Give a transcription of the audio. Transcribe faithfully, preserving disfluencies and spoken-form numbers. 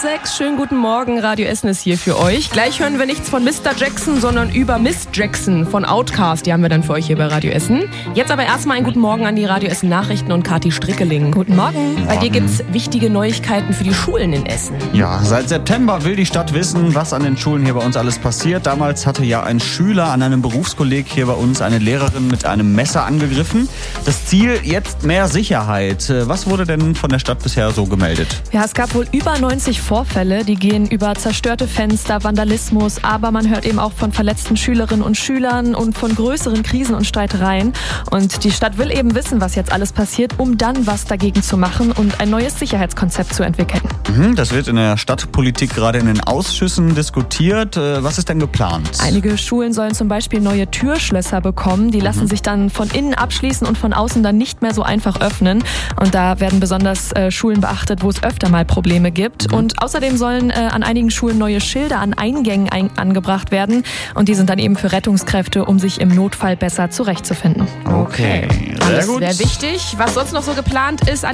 sechs. Schönen guten Morgen, Radio Essen ist hier für euch. Gleich hören wir nichts von Mister Jackson, sondern über Miss Jackson von Outkast. Die haben wir dann für euch hier bei Radio Essen. Jetzt aber erstmal einen guten Morgen an die Radio Essen Nachrichten und Kathi Strickeling. Guten Morgen. Bei dir gibt's wichtige Neuigkeiten für die Schulen in Essen. Ja, seit September will die Stadt wissen, was an den Schulen hier bei uns alles passiert. Damals hatte ja ein Schüler an einem Berufskolleg hier bei uns eine Lehrerin mit einem Messer angegriffen. Das Ziel, jetzt mehr Sicherheit. Was wurde denn von der Stadt bisher so gemeldet? Ja, es gab wohl über neunzig Vorfälle, die gehen über zerstörte Fenster, Vandalismus, aber man hört eben auch von verletzten Schülerinnen und Schülern und von größeren Krisen und Streitereien. Und die Stadt will eben wissen, was jetzt alles passiert, um dann was dagegen zu machen und ein neues Sicherheitskonzept zu entwickeln. Das wird in der Stadtpolitik gerade in den Ausschüssen diskutiert. Was ist denn geplant? Einige Schulen sollen zum Beispiel neue Türschlösser bekommen. Die lassen mhm. sich dann von innen abschließen und von außen dann nicht mehr so einfach öffnen. Und da werden besonders äh, Schulen beachtet, wo es öfter mal Probleme gibt. Mhm. Und außerdem sollen äh, an einigen Schulen neue Schilder an Eingängen ein- angebracht werden. Und die sind dann eben für Rettungskräfte, um sich im Notfall besser zurechtzufinden. Okay, sehr Alles gut. wäre wichtig. Was sonst noch so geplant ist,